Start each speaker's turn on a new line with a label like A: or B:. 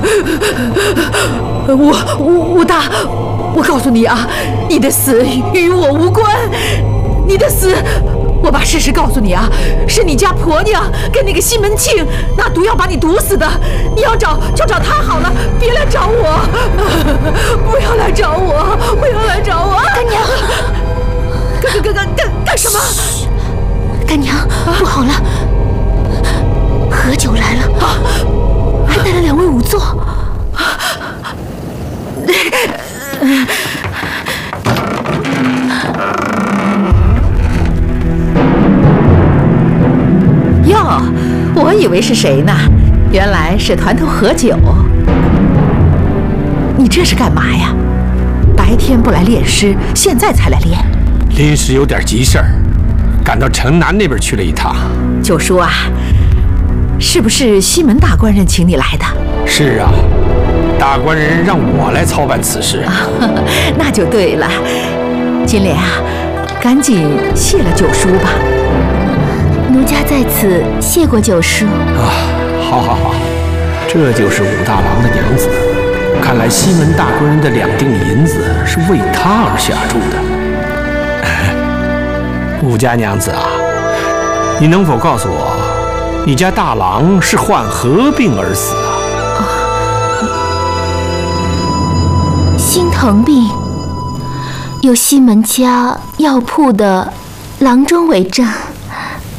A: 武大，我告诉你啊，你的死与我无关，你的死。我把事实告诉你啊，是你家婆娘跟那个西门庆拿毒药把你毒死的。你要找就找他好了，别来找我，不要来找我，不要来找我！
B: 干娘，
A: 干什么？
B: 干娘，不好了，何九来了，还带了2位仵作。
A: 哟，我以为是谁呢？原来是团头何九。你这是干嘛呀？白天不来练诗，现在才来练？
C: 临时有点急事儿，赶到城南那边去了一趟。
A: 九叔啊，是不是西门大官人请你来的？
C: 是啊，大官人让我来操办此事。
A: 那就对了。金莲啊，赶紧谢了九叔吧。
B: 奴家在此谢过九叔。
C: 好，这就是武大郎的娘子。看来西门大官人的2锭银子是为他而下注的。武家娘子啊，你能否告诉我，你家大郎是患何病而死啊？
B: 心疼病，有西门家药铺的郎中为证。